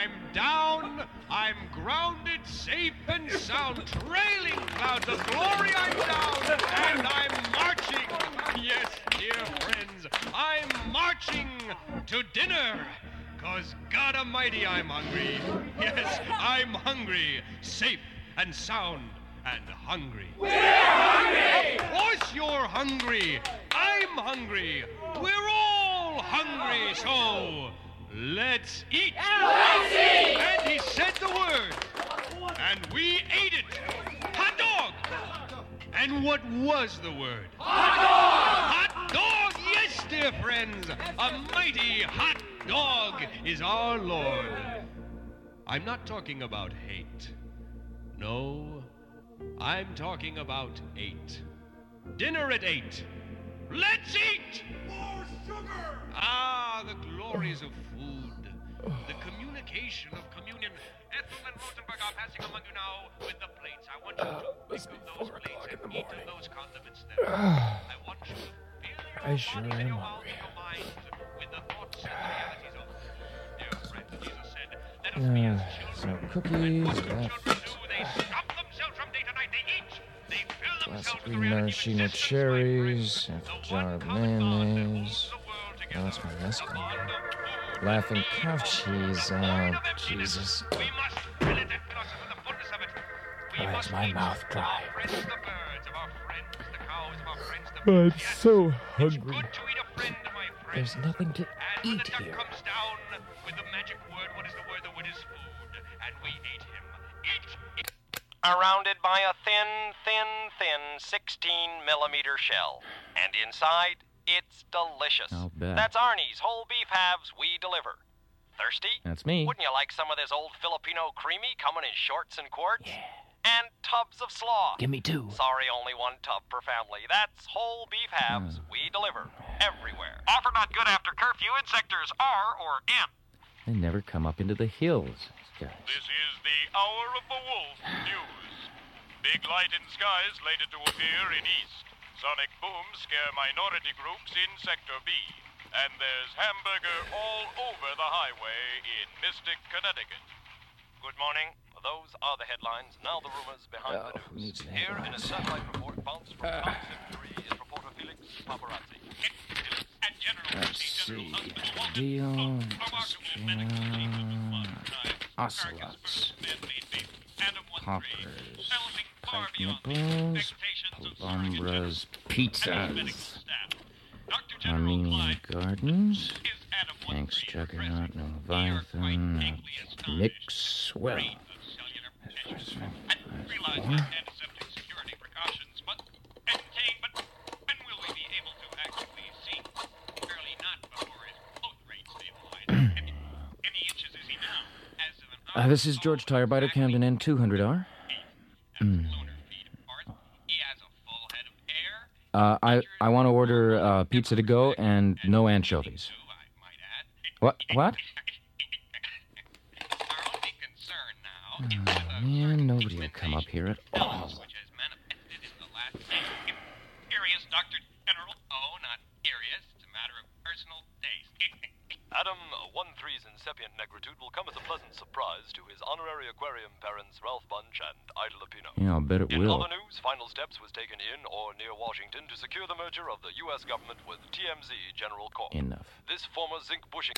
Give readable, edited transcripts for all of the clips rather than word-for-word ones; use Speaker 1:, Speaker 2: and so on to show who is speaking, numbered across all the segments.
Speaker 1: I'm down, I'm grounded, safe and sound, trailing clouds of glory I'm down, and I'm marching, yes, dear friends, I'm marching to dinner, 'cause God Almighty, I'm hungry. Yes, I'm hungry, safe and sound and hungry.
Speaker 2: We're hungry!
Speaker 1: Of course you're hungry. I'm hungry. We're all hungry, so let's eat.
Speaker 2: Let's eat!
Speaker 1: And he said the word, and we ate it. Hot dog! And what was the word?
Speaker 2: Hot dog!
Speaker 1: Hot dog, yes, dear friends. A mighty hot dog is our Lord. I'm not talking about hate. No, I'm talking about 8. Dinner at 8. Let's eat!
Speaker 2: More sugar!
Speaker 1: Ah, the glories of food. The communication of communion. Ethel and Rosenberg are passing among you now with the plates. I want you to pick up those plates and eat of those condiments there. I want you to fill your bodies and your mouths and your minds with the thoughts and the realities of dear friend Jesus said, let us be as children.
Speaker 3: Some cookies.
Speaker 1: Children do, they stop themselves from day to night. They eat. They fill themselves with the reality of
Speaker 3: Maraschino
Speaker 1: existence,
Speaker 3: cherries.
Speaker 1: my
Speaker 3: Half
Speaker 1: friends.
Speaker 3: a jar
Speaker 1: The
Speaker 3: of
Speaker 1: one common bond that
Speaker 3: mayonnaise.
Speaker 1: holds the world together.
Speaker 3: Oh, that's my mescal.
Speaker 1: The bond of food.
Speaker 3: Laughing cow cheese. Oh, Jesus.
Speaker 1: We must fill it and fill us with the fullness of it. We
Speaker 3: Why is
Speaker 1: must
Speaker 3: my
Speaker 1: eat
Speaker 3: mouth dry?
Speaker 1: Our friends, the birds, of our friends, the cows, of our friends, the
Speaker 3: I'm
Speaker 1: birds. Yes,
Speaker 3: so
Speaker 1: it's
Speaker 3: hungry.
Speaker 1: good to eat a friend, my friend.
Speaker 3: There's nothing to
Speaker 1: And when the
Speaker 3: eat
Speaker 1: duck
Speaker 3: here.
Speaker 1: comes down with the magic word, what is the word? The word is food. And we ate him. Eat.
Speaker 4: Surrounded by a thin 16-millimeter shell. And inside, it's delicious.
Speaker 3: I'll bet.
Speaker 4: That's Arnie's whole beef halves we deliver. Thirsty?
Speaker 3: That's me.
Speaker 4: Wouldn't you like some of this old Filipino creamy coming in shorts and quarts? Yeah. And tubs of slaw.
Speaker 3: Give me 2.
Speaker 4: Sorry, only 1 tub per family. That's whole beef halves we deliver everywhere. Offer not good after curfew in sectors R or N.
Speaker 3: They never come up into the hills, these guys.
Speaker 5: This is the Hour of the Wolf news. Big light in sky is slated to appear in east. Sonic booms scare minority groups in Sector B. And there's hamburger all over the highway in Mystic, Connecticut.
Speaker 4: Good morning. Those are the headlines. Now the rumors behind the
Speaker 3: who
Speaker 4: news.
Speaker 3: needs the
Speaker 4: Here in a
Speaker 3: headlines?
Speaker 4: satellite report bounced from Town 3 is reporter Felix Paparazzi.
Speaker 3: Let's see. Deal. Ocelots. Hoppers. Pike nipples. Palumbras. Pizzas. Armenian Gardens. Tanks Juggernaut. Leviathan. Mix. Well. More. This is George Tirebiter, Camden N200R. I want to order pizza to go and no anchovies. What? Oh, man, nobody will come up here at all.
Speaker 1: Dr. General. Oh, not curious. It's a matter of personal taste.
Speaker 4: Adam 1-3's incipient negritude will come as a pleasant surprise to his honorary aquarium parents Ralph Bunch and Ida Lupino.
Speaker 3: Yeah, I'll bet it
Speaker 4: In
Speaker 3: will.
Speaker 4: other news, final steps was taken in or near Washington to secure the merger of the U.S. government with TMZ General Corp.
Speaker 3: Enough.
Speaker 4: This former zinc bushing...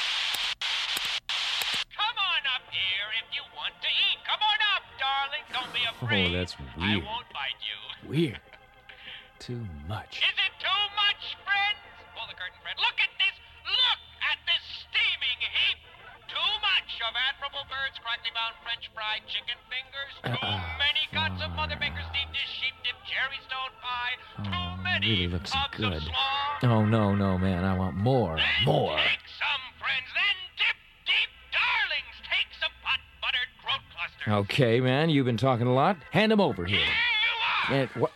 Speaker 1: Come on up here if you want to eat. Come on up, darling. Don't be afraid.
Speaker 3: Oh, that's
Speaker 1: I
Speaker 3: weird.
Speaker 1: won't bite you.
Speaker 3: Weird. Too much.
Speaker 1: Is it too much, friends? Pull the curtain, Fred. Look at this. Look at this steaming heap. Too much of admirable birds, crackly bound French fried chicken fingers. Too many cuts of Mother Baker's deep dish sheep dip cherry stone pie. Too many
Speaker 3: really looks
Speaker 1: tubs
Speaker 3: good.
Speaker 1: of slaw.
Speaker 3: Oh, no, man. I want more.
Speaker 1: Then
Speaker 3: More.
Speaker 1: take some, friends. Then dip deep, darlings. Take some hot buttered throat clusters.
Speaker 3: Okay, man, you've been talking a lot. Hand them over here.
Speaker 1: Here you are.
Speaker 3: What?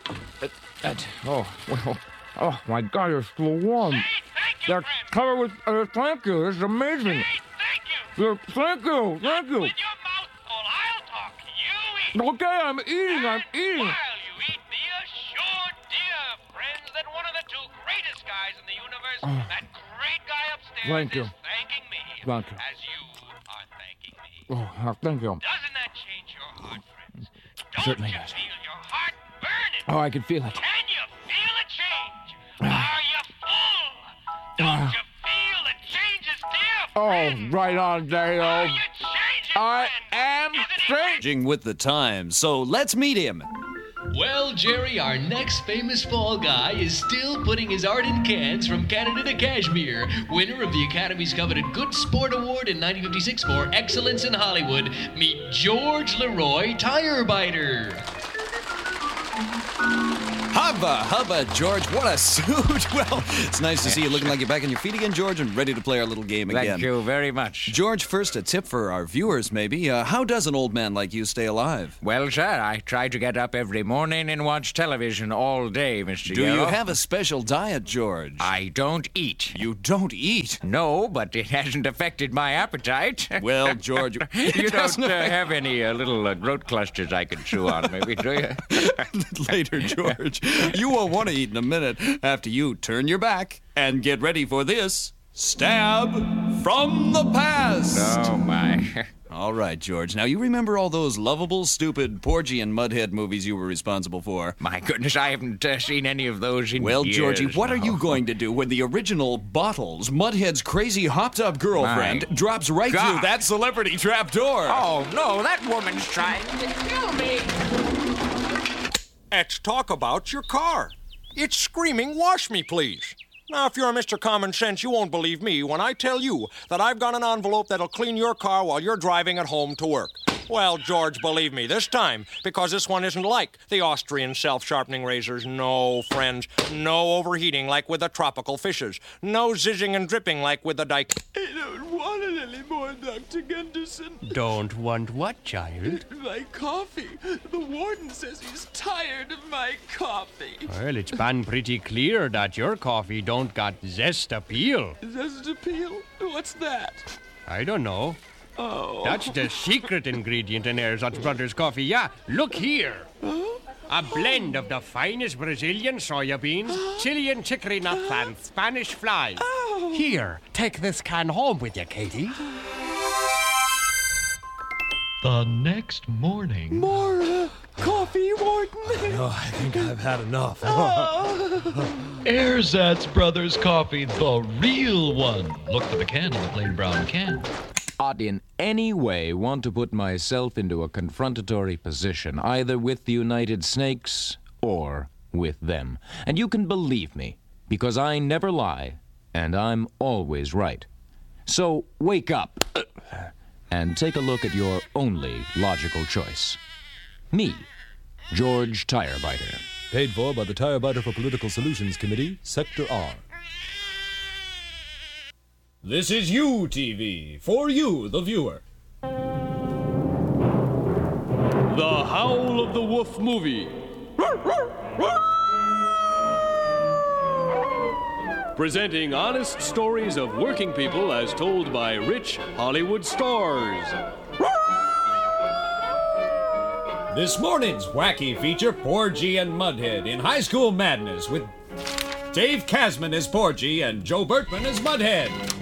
Speaker 3: Oh, my God, they're still warm.
Speaker 1: Say thank you,
Speaker 3: They're
Speaker 1: friends.
Speaker 3: covered with, thank you, this is amazing.
Speaker 1: Say thank you.
Speaker 3: Thank you.
Speaker 1: With your mouth full, I'll talk. You eat.
Speaker 3: Okay, I'm eating.
Speaker 1: While you eat, be assured, dear friends, that one of the 2 greatest guys in the universe, that great guy upstairs,
Speaker 3: Thank you.
Speaker 1: is thanking me.
Speaker 3: Thank you.
Speaker 1: As you are thanking me.
Speaker 3: Oh, thank you.
Speaker 1: Doesn't that change your heart, friends? Don't
Speaker 3: Certainly
Speaker 1: you
Speaker 3: does.
Speaker 1: feel your heart burning?
Speaker 3: Oh, I can feel it.
Speaker 1: Can you feel a change? Are you full? Don't you feel the changes, dear
Speaker 3: Oh,
Speaker 1: friend?
Speaker 3: right on,
Speaker 1: Are
Speaker 3: Dale.
Speaker 1: you changing,
Speaker 3: I
Speaker 1: friend?
Speaker 3: am
Speaker 1: Isn't it
Speaker 3: changing.
Speaker 6: With the times, so let's meet him.
Speaker 7: Well, Jerry, our next famous fall guy is still putting his art in cans from Canada to Kashmir. Winner of the Academy's coveted Good Sport Award in 1956 for excellence in Hollywood. Meet George Leroy Tirebiter.
Speaker 6: Hubba, George, what a suit. Well, it's nice to see you looking like you're back on your feet again, George, and ready to play our little game again.
Speaker 3: Thank you very much.
Speaker 6: George, first a tip for our viewers, maybe. How does an old man like you stay alive?
Speaker 3: Well, sir, I try to get up every morning and watch television all day, Mr.
Speaker 6: Do you
Speaker 3: Yarrow.
Speaker 6: have a special diet, George?
Speaker 3: I don't eat.
Speaker 6: You don't eat?
Speaker 3: No, but it hasn't affected my appetite.
Speaker 6: Well, George...
Speaker 3: You don't have any little groat clusters I can chew on, maybe, do you?
Speaker 6: Later, George. You will want to eat in a minute after you turn your back and get ready for this Stab from the Past.
Speaker 3: Oh, my.
Speaker 6: All right, George. Now, you remember all those lovable, stupid Porgy and Mudhead movies you were responsible for?
Speaker 3: My goodness, I haven't seen any of those in
Speaker 6: Well,
Speaker 3: years.
Speaker 6: Georgie, what are
Speaker 3: now.
Speaker 6: you going to do when the original Bottles, Mudhead's crazy hopped-up girlfriend,
Speaker 3: My
Speaker 6: drops right
Speaker 3: God.
Speaker 6: through that celebrity trapdoor?
Speaker 3: Oh, no, that woman's trying to kill me.
Speaker 8: Let's talk about your car. It's screaming, wash me, please. Now, if you're a Mr. Common Sense, you won't believe me when I tell you that I've got an envelope that'll clean your car while you're driving it home to work. Well, George, believe me, this time, because this one isn't like the Austrian self-sharpening razors. No, friends, no overheating like with the tropical fishes. No zizzing and dripping like with the dike.
Speaker 2: I don't want it anymore, Dr. Gunderson.
Speaker 7: Don't want what, child?
Speaker 2: My coffee. The warden says he's tired of my coffee.
Speaker 7: Well, it's been pretty clear that your coffee don't got zest appeal.
Speaker 2: Zest appeal? What's that?
Speaker 7: I don't know.
Speaker 2: Oh.
Speaker 7: That's the secret ingredient in Erzatz Brothers coffee. Yeah, look here. A blend of the finest Brazilian soya beans, Chilean chicory nuts, and Spanish flies. Here, take this can home with you, Katie.
Speaker 9: The next morning.
Speaker 2: More coffee, warden.
Speaker 9: I think I've had enough. Erzatz Brothers coffee, the real one. Look for the can in the plain brown can.
Speaker 3: Not in any way want to put myself into a confrontatory position, either with the United Snakes or with them. And you can believe me, because I never lie, and I'm always right. So wake up and take a look at your only logical choice. Me, George Tirebiter.
Speaker 10: Paid for by the Tirebiter for Political Solutions Committee, Sector R.
Speaker 11: This is you, TV, for you, the viewer.
Speaker 12: The Howl of the Wolf movie. Presenting honest stories of working people as told by rich Hollywood stars.
Speaker 11: This morning's wacky feature, Porgy and Mudhead in High School Madness with Dave Kasman as Porgy and Joe Bertman as Mudhead.